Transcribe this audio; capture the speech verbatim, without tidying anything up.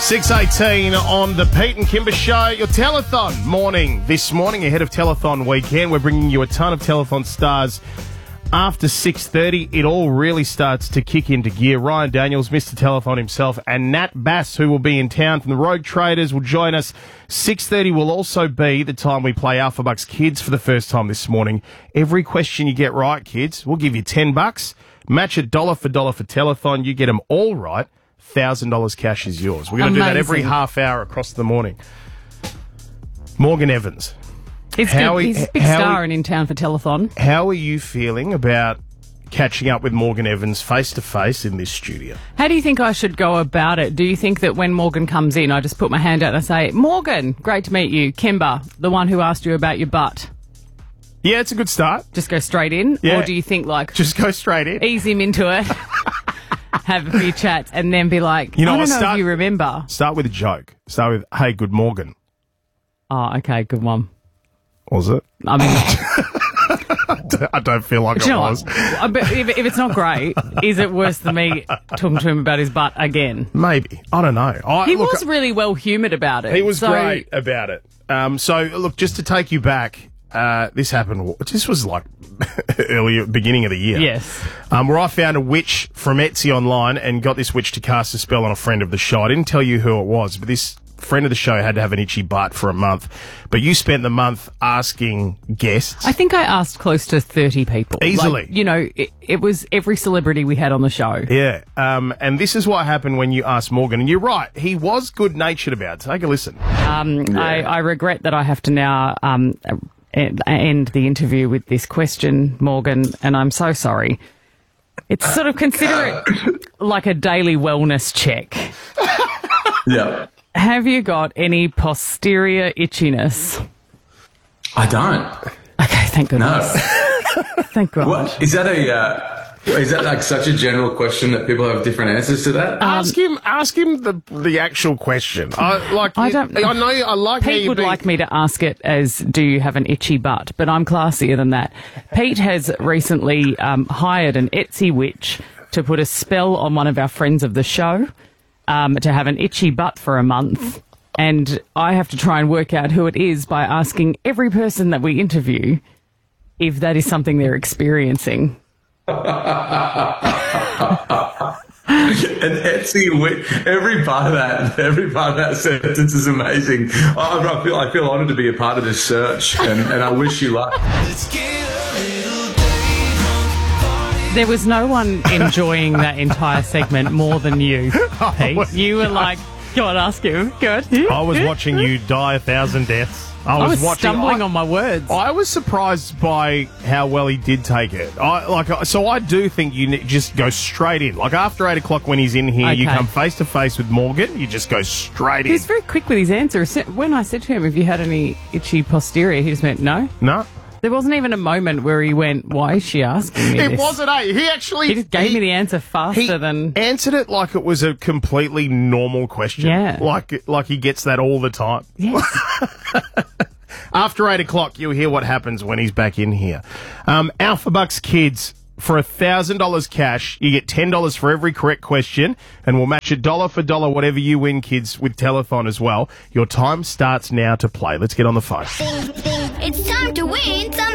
six eighteen on the Pete and Kimber Show, your telethon morning. This morning, ahead of telethon weekend, we're bringing you a ton of telethon stars. After six thirty, it all really starts to kick into gear. Ryan Daniels, Mister Telethon himself, and Nat Bass, who will be in town from the Road Traders, will join us. six thirty will also be the time we play Alpha Bucks Kids for the first time this morning. Every question you get right, kids, we'll give you ten bucks. Match it dollar for dollar for telethon. You get them all right. one thousand dollars cash is yours. We're going to do that every half hour across the morning. Morgan Evans. It's how good. Are, He's a big star and in town for telethon. How are you feeling about catching up with Morgan Evans face-to-face in this studio? How do you think I should go about it? Do you think that when Morgan comes in, I just put my hand out and I say, Morgan, great to meet you. Kimber, the one who asked you about your butt. Yeah, it's a good start. Just go straight in? Yeah. Or do you think, like... Just go straight in. Ease him into it, have a few chats, and then be like, you know, I don't know start, if you remember. Start with a joke. Start with, hey, good Morgan. Oh, okay, good one. Was it? I mean... I don't feel like Do it you know was. what? But if, if it's not great, is it worse than me talking to him about his butt again? Maybe. I don't know. I, He look, was really well humoured about it. He was so... great about it. Um, so, look, just to take you back, uh, this happened, this was like earlier, beginning of the year. Yes. Um, where I found a witch from Etsy online and got this witch to cast a spell on a friend of the show. I didn't tell you who it was, but this friend of the show had to have an itchy butt for a month. But you spent the month asking guests. I think I asked close to thirty people. Easily. Like, you know, it, it was every celebrity we had on the show. Yeah. Um, and this is what happened when you asked Morgan. And you're right, he was good-natured about it. Take a listen. Um, yeah. I, I regret that I have to now um, end the interview with this question, Morgan, and I'm so sorry. It's sort of, consider it like a daily wellness check. Yeah. Have you got any posterior itchiness? I don't. Okay, thank goodness. No. Thank God. What is that a? Uh, is that like such a general question that people have different answers to that? Um, ask him. Ask him the the actual question. I like. I you- don't. I know. I like. how Pete you would be- like me to ask it as, "Do you have an itchy butt?" But I'm classier than that. Pete has recently um, hired an Etsy witch to put a spell on one of our friends of the show. Um, to have an itchy butt for a month, and I have to try and work out who it is by asking every person that we interview if that is something they're experiencing. An Etsy witch. Every part of that, every part of that sentence is amazing. I, I feel, I feel honoured to be a part of this search, and, and I wish you luck. There was no one enjoying that entire segment more than you, Pete. You were like, go on, ask him. Go on. I was watching you die a thousand deaths. I was, I was watching, stumbling I, on my words. I was surprised by how well he did take it. I like, so I do think you ne- just go straight in. Like after eight o'clock when he's in here, you Okay. come face to face with Morgan. You just go straight He in. was very quick with his answer. When I said to him, "Have you had any itchy posterior?" he just went, "No." No, There wasn't even a moment where he went, "Why is she asking me it this?" wasn't. A he actually He just gave he- me the answer faster He than... answered it like it was a completely normal question. Yeah. Like like he gets that all the time. Yes. After eight o'clock, you'll hear what happens when he's back in here. Um, Alpha Bucks Kids, for one thousand dollars cash, you get ten dollars for every correct question, and we'll match it dollar for dollar whatever you win, kids, with Telethon as well. Your time starts now to play. Let's get on the phone. It's time to win some